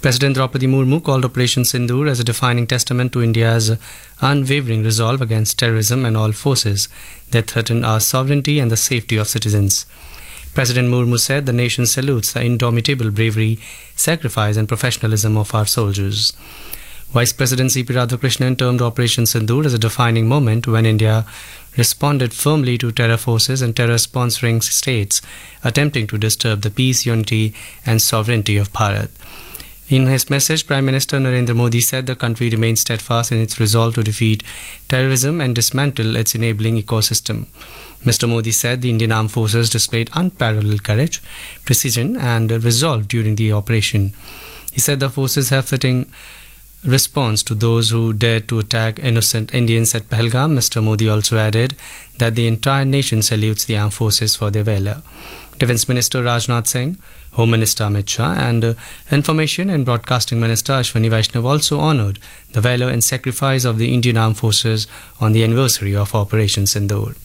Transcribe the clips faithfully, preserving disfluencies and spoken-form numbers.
President Draupadi Murmu called Operation Sindoor as a defining testament to India's unwavering resolve against terrorism and all forces that threaten our sovereignty and the safety of citizens. President Murmu said the nation salutes the indomitable bravery, sacrifice and professionalism of our soldiers. Vice President C P Radhakrishnan termed Operation Sindoor as a defining moment when India responded firmly to terror forces and terror-sponsoring states attempting to disturb the peace, unity and sovereignty of Bharat. In his message, Prime Minister Narendra Modi said the country remains steadfast in its resolve to defeat terrorism and dismantle its enabling ecosystem. Mister Modi said the Indian Armed Forces displayed unparalleled courage, precision and resolve during the operation. He said the forces have fitting response to those who dared to attack innocent Indians at Pahalgam. Mister Modi also added that the entire nation salutes the armed forces for their valor. Defence Minister Rajnath Singh, Home Minister Amit Shah and uh, Information and Broadcasting Minister Ashwini Vaishnav also honoured the valour and sacrifice of the Indian Armed Forces on the anniversary of Operation Sindoor.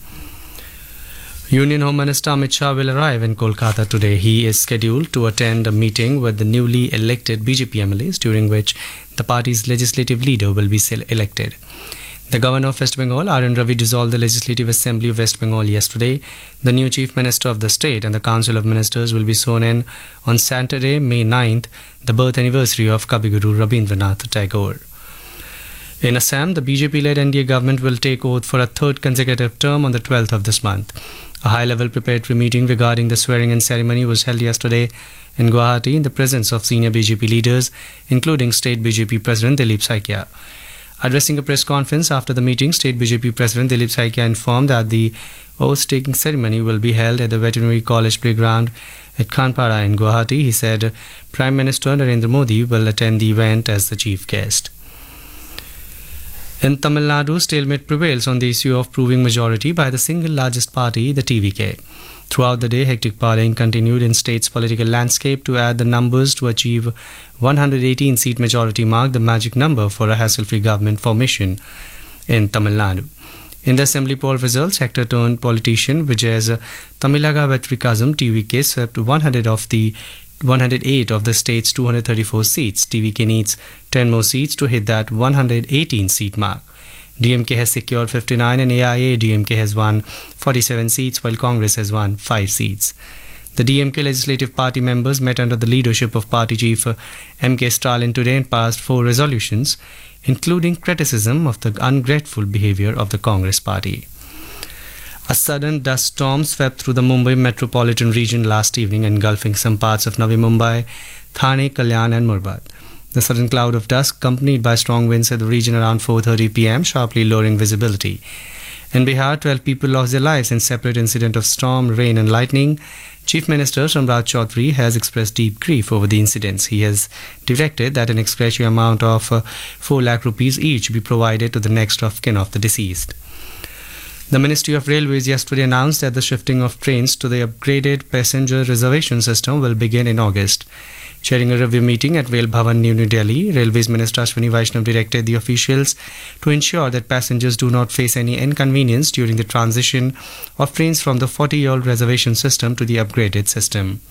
Union Home Minister Amit Shah will arrive in Kolkata today. He is scheduled to attend a meeting with the newly elected B J P M L As, during which the party's legislative leader will be elected. The Governor of West Bengal, R N Ravi, dissolved the Legislative Assembly of West Bengal yesterday. The new Chief Minister of the state and the Council of Ministers will be sworn in on Saturday, May ninth, the birth anniversary of Kabiguru Rabindranath Tagore. In Assam, the B J P-led N D A government will take oath for a third consecutive term on the twelfth of this month. A high-level preparatory meeting regarding the swearing-in ceremony was held yesterday in Guwahati in the presence of senior B J P leaders, including State B J P President Dilip Saikia. Addressing a press conference after the meeting, State B J P President Dilip Saikia informed that the oath-taking ceremony will be held at the Veterinary College Playground at Khanpara in Guwahati. He said Prime Minister Narendra Modi will attend the event as the chief guest. In Tamil Nadu, stalemate prevails on the issue of proving majority by the single largest party, the T V K. Throughout the day, hectic parleying continued in state's political landscape to add the numbers to achieve one hundred eighteen seat majority mark, the magic number for a hassle-free government formation in Tamil Nadu. In the assembly poll results, actor-turned politician Vijay's Tamilaga Vetrikazam T V K swept one hundred of the one hundred eight of the state's two hundred thirty-four seats. T V K needs ten more seats to hit that one hundred eighteen seat mark. D M K has secured fifty-nine and A I A D M K has won forty-seven seats while Congress has won five seats. The D M K Legislative Party members met under the leadership of Party Chief M K Stalin today and passed four resolutions, including criticism of the ungrateful behaviour of the Congress Party. A sudden dust storm swept through the Mumbai metropolitan region last evening, engulfing some parts of Navi Mumbai, Thane, Kalyan and Murbat. The sudden cloud of dust, accompanied by strong winds, hit the region around four thirty p m, sharply lowering visibility. In Bihar, twelve people lost their lives in separate incident of storm, rain and lightning. Chief Minister Samrat Chaudhary has expressed deep grief over the incidents. He has directed that an ex gratia amount of uh, four lakh rupees each be provided to the next of kin of the deceased. The Ministry of Railways yesterday announced that the shifting of trains to the upgraded passenger reservation system will begin in August. Chairing a review meeting at Rail Bhavan, New Delhi, Railways Minister Ashwini Vaishnav directed the officials to ensure that passengers do not face any inconvenience during the transition of trains from the forty-year-old reservation system to the upgraded system.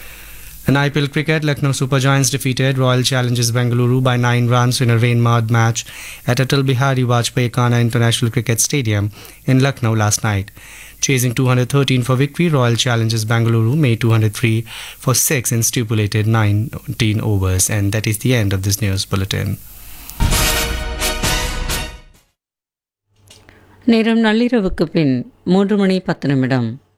In I P L cricket, Lucknow Super Giants defeated Royal Challengers Bengaluru by nine runs in a rain-marred match at Atal Bihari Vajpayee Khana International Cricket Stadium in Lucknow last night. Chasing two hundred thirteen for victory, Royal Challengers Bengaluru made two hundred three for six in stipulated nineteen overs. And that is the end of this news bulletin. நேரம் நள்ளிரவுக்கு பின் மூன்று மணி பத்து நிமிடம்.